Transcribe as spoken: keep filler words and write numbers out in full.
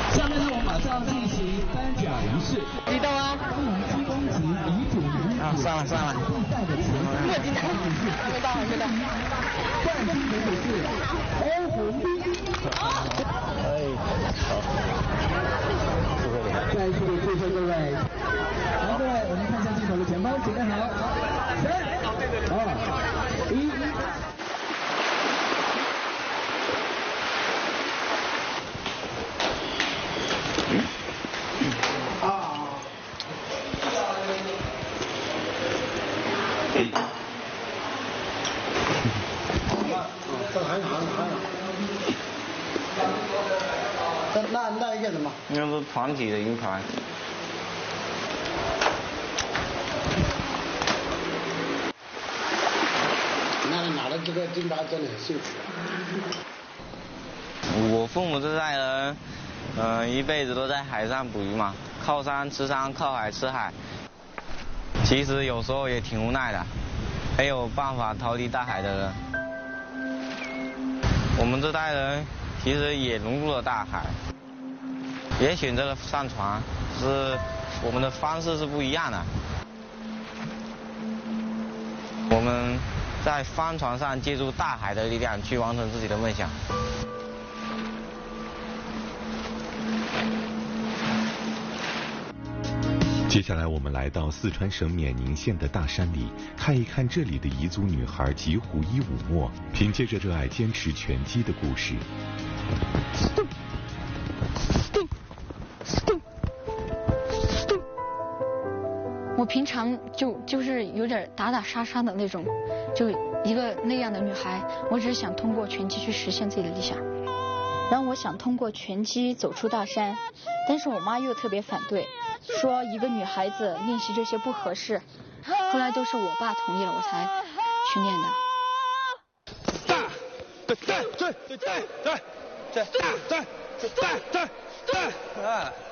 下面呢，我们马上进行颁奖仪式。 激动啊！ 七公级女主女啊，算了算了。 比赛的前三墨镜还没到，还没到。 冠军得主是欧红斌。 哎，好，祝贺你！ 再次祝贺各位。好，各位，我们看一下镜头的前方，准备好，三、二、一。 那那那一个什么？ 那是团体的银牌。 那拿了这个金牌真的很幸福。 我父母这代人，嗯、呃，一辈子都在海上捕鱼嘛，靠山吃山，靠海吃海。其实有时候也挺无奈的，没有办法逃离大海的人。我们这代人其实也融入了大海，也选择了上船，只是我们的方式是不一样的。我们在帆船上借助大海的力量去完成自己的梦想。 接下来我们来到四川省冕宁县的大山里，看一看这里的彝族女孩吉胡伊武墨凭借着热爱坚持拳击的故事。 Stop. Stop. Stop. Stop. 我平常就就是有点打打杀杀的那种，就一个那样的女孩，我只是想通过拳击去实现自己的理想。然后我想通过拳击走出大山，但是我妈又特别反对，说一个女孩子练习这些不合适。后来都是我爸同意了，我才去练的。 打，对对对对对对对对对对对对。